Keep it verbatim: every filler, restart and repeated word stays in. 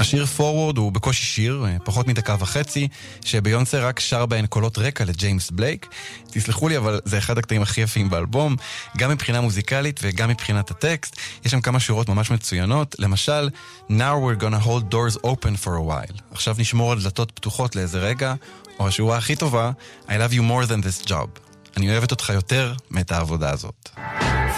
השיר Forward הוא בקושי שיר, פחות מדקה וחצי, שביונסה רק שר בהן קולות רקע לג'יימס בלייק. תסלחו לי, אבל זה אחד הקטעים הכי יפים באלבום, גם מבחינה מוזיקלית וגם מבחינת הטקסט. יש שם כמה שורות ממש מצוינות, למשל, Now we're gonna hold doors open for a while. עכשיו נשמור על דלתות פתוחות לאיזה רגע, או השורה הכי טובה, I love you more than this job. אני אוהבת אותך יותר מאת העבודה הזאת.